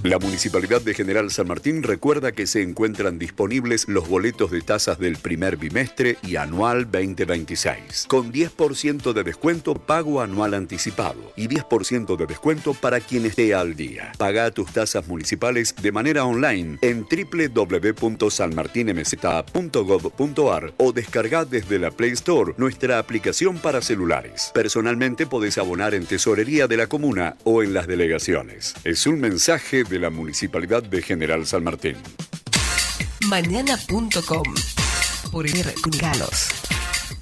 La Municipalidad de General San Martín recuerda que se encuentran disponibles los boletos de tasas del primer bimestre y anual 2026, con 10% de descuento pago anual anticipado y 10% de descuento para quien esté al día. Paga tus tasas municipales de manera online en www.sanmartinmz.gov.ar o descarga desde la Play Store nuestra aplicación para celulares. Personalmente podés abonar en Tesorería de la Comuna o en las delegaciones. Es un mensaje de la Municipalidad de General San Martín. Mañana.com. Por Galos.